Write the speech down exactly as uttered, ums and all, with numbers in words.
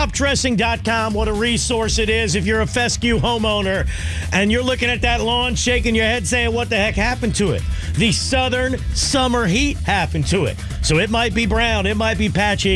top dressing dot com, what a resource it is if you're a fescue homeowner and you're looking at that lawn shaking your head saying, what the heck happened to it? The southern summer heat happened to it. So it might be brown, it might be patchy.